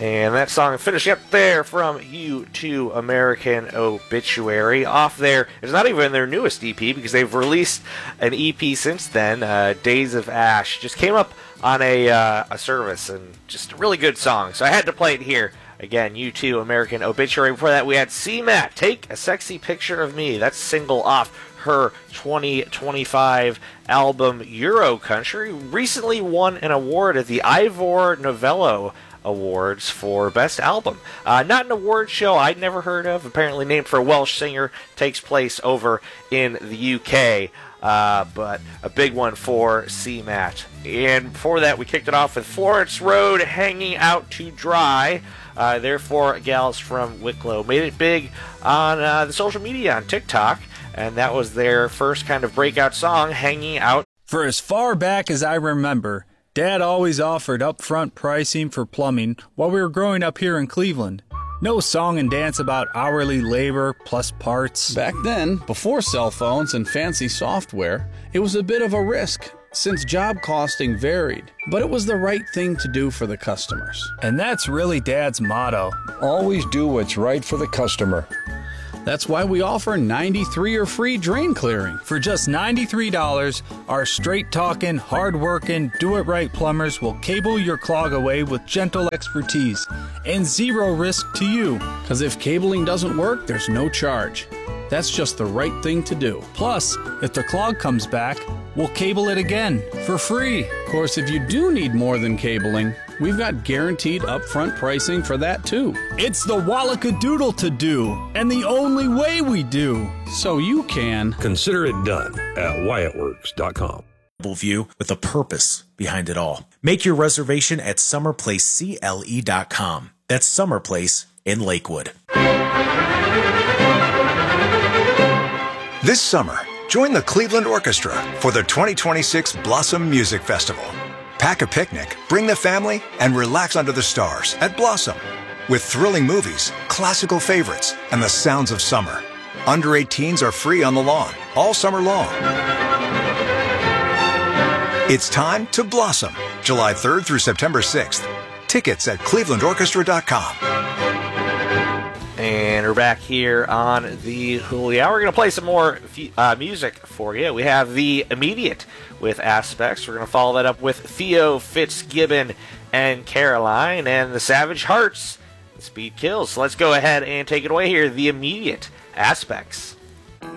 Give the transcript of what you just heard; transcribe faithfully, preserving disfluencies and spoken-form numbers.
And that song finishing up there from U two American Obituary. Off there, it's not even their newest E P because they've released an E P since then, uh, Days of Ash. Just came up on a, uh, a service and just a really good song. So I had to play it here. Again, U two American Obituary. Before that, we had C MAT, Take a Sexy Picture of Me. That's single off her twenty twenty-five album Euro Country. Recently won an award at the Ivor Novello Awards for Best Album. Uh, not an award show I'd never heard of, apparently named for a Welsh singer, takes place over in the U K, uh, but a big one for C MAT. And before that, we kicked it off with Florence Road, Hanging Out to Dry. Uh, therefore, gals from Wicklow made it big on uh, the social media on TikTok, and that was their first kind of breakout song, Hanging Out. For as far back as I remember, Dad always offered upfront pricing for plumbing while we were growing up here in Cleveland. No song and dance about hourly labor plus parts. Back then, before cell phones and fancy software, it was a bit of a risk, since job costing varied, but it was the right thing to do for the customers. And that's really Dad's motto. Always do what's right for the customer. That's why we offer ninety-three or free drain clearing. For just ninety-three dollars, our straight-talking, hard-working, do-it-right plumbers will cable your clog away with gentle expertise and zero risk to you. Because if cabling doesn't work, there's no charge. That's just the right thing to do. Plus, if the clog comes back, we'll cable it again for free. Of course, if you do need more than cabling, we've got guaranteed upfront pricing for that too. It's the Wallakadoodle to do, and the only way we do. So you can consider it done at Wyatt Works dot com. View with a purpose behind it all. Make your reservation at summer place C L E dot com. That's Summer Place in Lakewood. This summer, join the Cleveland Orchestra for the twenty twenty-six Blossom Music Festival. Pack a picnic, bring the family, and relax under the stars at Blossom. With thrilling movies, classical favorites, and the sounds of summer. Under eighteens are free on the lawn all summer long. It's time to blossom, July third through September sixth. Tickets at cleveland orchestra dot com. And we're back here on the Hoolie Hour. We're going to play some more uh, music for you. We have The Immediate with Aspects. We're going to follow that up with Theo Fitzgibbon and Caroline and the Savage Hearts. Speed Kills. So let's go ahead and take it away here. The Immediate, Aspects.